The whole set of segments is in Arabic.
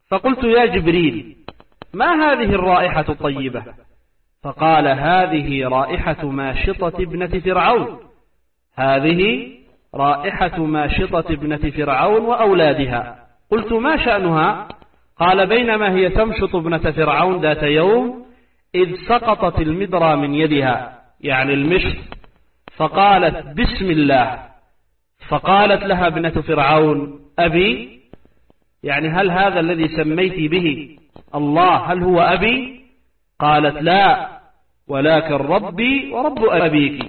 فقلت يا جبريل ما هذه الرائحة الطيبة؟ فقال هذه رائحة ماشطة ابنة فرعون، هذه رائحة ماشطة ابنة فرعون وأولادها. قلت ما شأنها؟ قال بينما هي تمشط ابنة فرعون ذات يوم إذ سقطت المدرى من يدها، يعني المشط، فقالت بسم الله، فقالت لها ابنة فرعون أبي، يعني هل هذا الذي سميت به الله هل هو أبي؟ قالت لا، ولكن ربي ورب أبيك،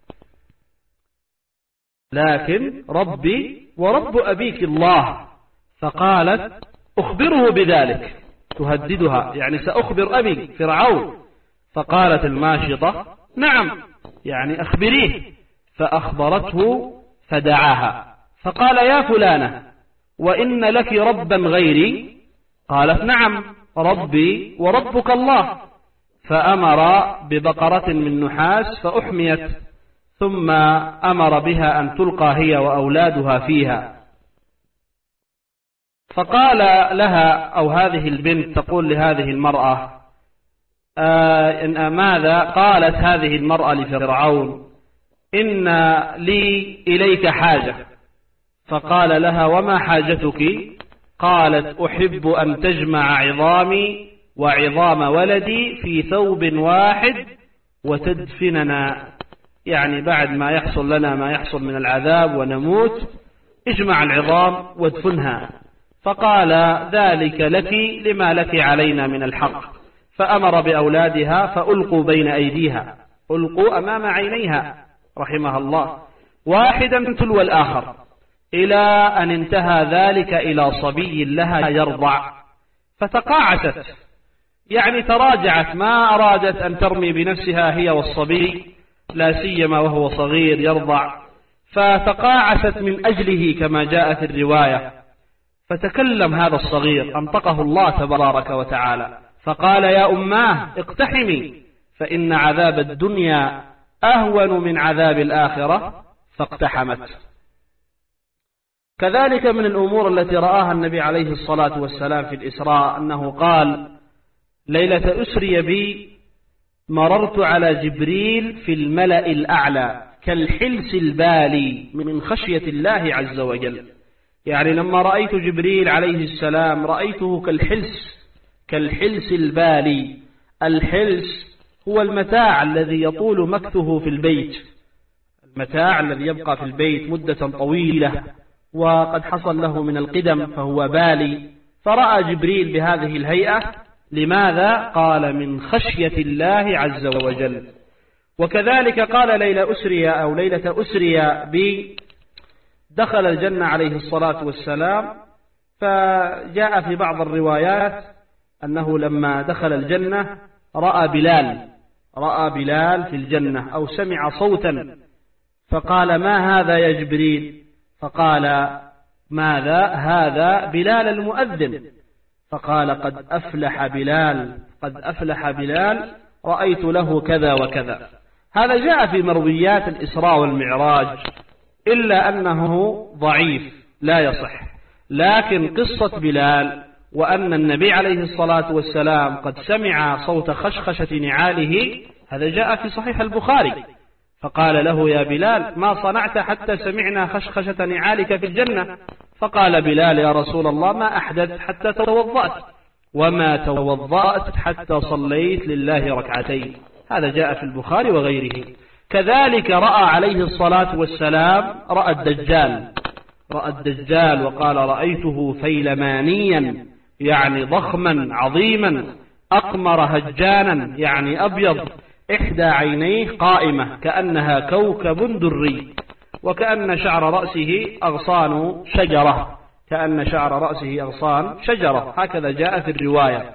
لكن ربي ورب أبيك الله. فقالت أخبره بذلك، تهددها، يعني سأخبر أبي فرعون. فقالت الماشطة نعم، يعني أخبريه. فأخبرته فدعاها فقال يا فلانة وإن لك ربا غيري؟ قالت نعم، ربي وربك الله. فأمر ببقرة من نحاس فأحميت، ثم أمر بها أن تلقى هي وأولادها فيها. فقال لها، أو هذه البنت تقول لهذه المرأة ماذا؟ قالت هذه المرأة لفرعون إن لي إليك حاجة. فقال لها وما حاجتك؟ قالت أحب أن تجمع عظامي وعظام ولدي في ثوب واحد وتدفننا، يعني بعد ما يحصل لنا ما يحصل من العذاب ونموت اجمع العظام وادفنها. فقال ذلك لك لما لك علينا من الحق. فأمر بأولادها فألقوا بين أيديها، ألقوا أمام عينيها رحمها الله، واحدا تلو الآخر، إلى أن انتهى ذلك إلى صبي لها يرضع. فتقاعست، يعني تراجعت، ما أرادت أن ترمي بنفسها هي والصبي، لا سيما وهو صغير يرضع، فتقاعست من أجله كما جاء في الرواية. فتكلم هذا الصغير، أنطقه الله تبارك وتعالى، فقال يا أماه اقتحمي فإن عذاب الدنيا أهون من عذاب الآخرة، فاقتحمت. كذلك من الأمور التي رآها النبي عليه الصلاة والسلام في الإسراء أنه قال ليلة أسري بي مررت على جبريل في الملأ الأعلى كالحلس البالي من خشية الله عز وجل، يعني لما رأيت جبريل عليه السلام رأيته كالحلس البالي. الحلس هو المتاع الذي يطول مكثه في البيت، المتاع الذي يبقى في البيت مدة طويلة وقد حصل له من القدم فهو بالي. فرأى جبريل بهذه الهيئة، لماذا؟ قال من خشية الله عز وجل. وكذلك قال ليلة أسري بي دخل الجنة عليه الصلاة والسلام، فجاء في بعض الروايات أنه لما دخل الجنة رأى بلال في الجنة أو سمع صوتا، فقال ما هذا يا جبريل؟ فقال ماذا؟ هذا بلال المؤذن. فقال قد أفلح بلال رأيت له كذا وكذا. هذا جاء في مرويات الإسراء والمعراج، إلا أنه ضعيف لا يصح. لكن قصة بلال وأن النبي عليه الصلاة والسلام قد سمع صوت خشخشة نعاله، هذا جاء في صحيح البخاري. فقال له يا بلال ما صنعت حتى سمعنا خشخشة نعالك في الجنة؟ فقال بلال يا رسول الله ما أحدث حتى توضأت، وما توضأت حتى صليت لله ركعتين. هذا جاء في البخاري وغيره. كذلك رأى عليه الصلاة والسلام رأى الدجال وقال رأيته فيلمانيا، يعني ضخما عظيما، أقمر هجانا، يعني أبيض، إحدى عينيه قائمة كأنها كوكب دري، وكأن شعر رأسه أغصان شجرة، هكذا جاء في الرواية.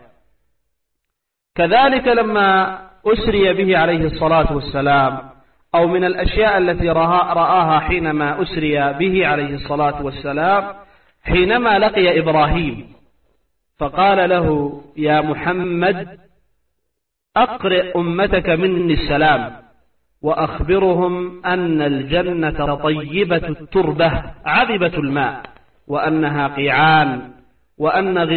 كذلك لما أسري به عليه الصلاة والسلام، أو من الأشياء التي رآها حينما أسري به عليه الصلاة والسلام، حينما لقي إبراهيم فقال له يا محمد أقرئ أمتك مني السلام وأخبرهم أن الجنة طيبة التربة عذبة الماء، وأنها قيعان، وأن